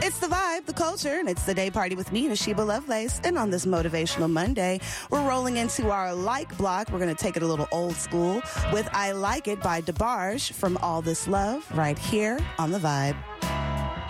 It's the vibe, the culture, and it's the day party with me, Nashiba Lovelace. And on this Motivational Monday, we're rolling into our like block. We're going to take it a little old school with I Like It by DeBarge from All This Love right here on The Vibe.